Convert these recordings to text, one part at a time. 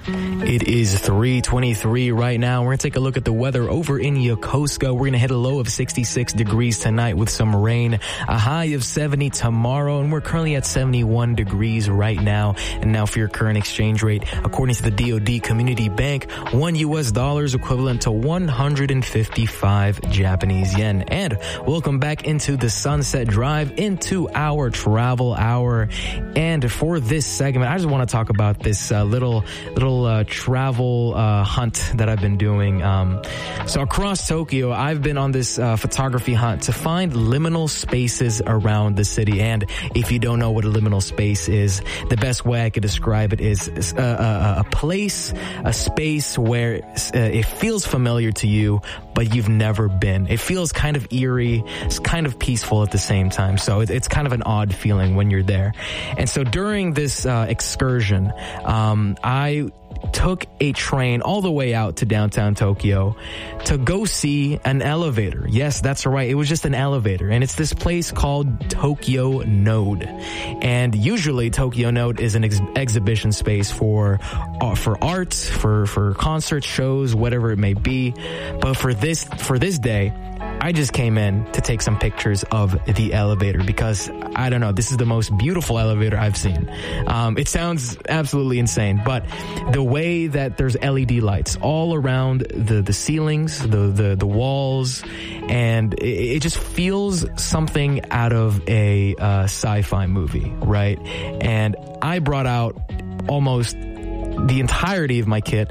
It is 3:23 right now. We're going to take a look at the weather over in Yokosuka. We're going to hit a low of 66 degrees tonight with some rain, a high of 70 tomorrow, and we're currently at 71 degrees right now. And now for your current exchange rate, according to the DoD Community Bank, $1 is equivalent to 155 Japanese yen. And welcome back into the Sunset Drive, into our travel hour. And for this segment, I just want to talk about this little travel hunt that I've been doing. So across Tokyo, I've been on this photography hunt to find liminal spaces around the city. And if you don't know what a liminal space is, the best way I could describe it is a place, a space where it feels familiar to you, but you've never been. It feels kind of eerie. It's kind of peaceful at the same time. So it's kind of an odd feeling when you're there. And so during this excursion, I took a train all the way out to downtown Tokyo to go see an elevator. Yes, that's right. It was just an elevator. And it's this place called Tokyo Node. And usually Tokyo Node is an exhibition space for art, for concert shows, whatever it may be. But for this day, I just came in to take some pictures of the elevator because, I don't know, this is the most beautiful elevator I've seen. It sounds absolutely insane, but the way that there's LED lights all around the ceilings, the walls, and it just feels something out of a sci-fi movie, right? And I brought out almost the entirety of my kit,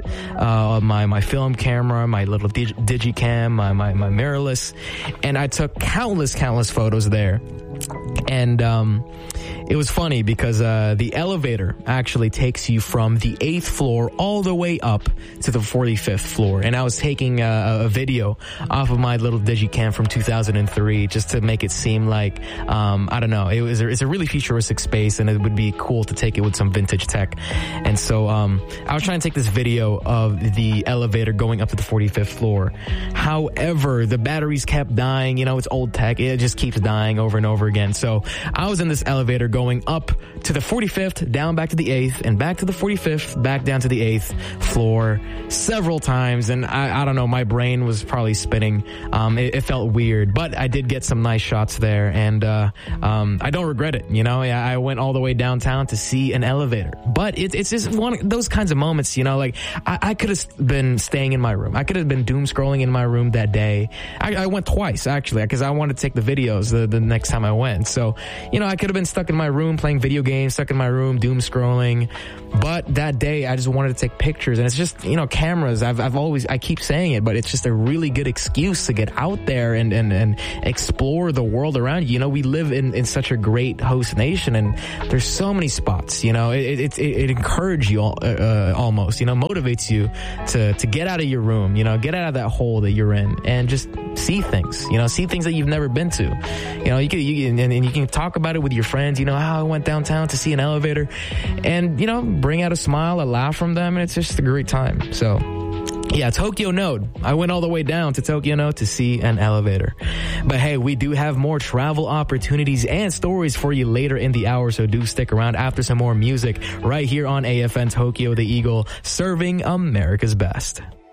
my film camera, my little digicam, my mirrorless, and I took countless photos there. And it was funny because the elevator actually takes you from the 8th floor all the way up to the 45th floor. And I was taking a video off of my little digicam from 2003 just to make it seem like, I don't know, it's a really futuristic space, and it would be cool to take it with some vintage tech. And so I was trying to take this video of the elevator going up to the 45th floor. However, the batteries kept dying. You know, it's old tech. It just keeps dying over and over again. So I was in this elevator going up to the 45th, down back to the 8th, and back to the 45th, back down to the 8th floor several times. And I don't know, my brain was probably spinning. It felt weird, but I did get some nice shots there, and I don't regret it. You know, I went all the way downtown to see an elevator, but it's just one of those kinds of moments, you know, like I could have been staying in my room. I could have been doom scrolling in my room that day. I went twice, actually, because I wanted to take the videos the next time I went. So, you know, I could have been stuck in my room playing video games, stuck in my room doom scrolling. But that day, I just wanted to take pictures. And it's just, you know, cameras. I keep saying it, but it's just a really good excuse to get out there and explore the world around you. You know, we live in such a great host nation, and there's so many spots, you know, it encourages you almost, you know, motivates you to get out of your room, you know, get out of that hole that you're in and just see things, you know, see things that you've never been to. You know, you can talk about it with your friends, you know, how I went downtown to see an elevator, and, you know, bring out a smile, a laugh from them, and it's just a great time. So, yeah, Tokyo Node. I went all the way down to Tokyo Node to see an elevator. But hey, we do have more travel opportunities and stories for you later in the hour, so do stick around after some more music right here on AFN Tokyo the Eagle, serving America's best.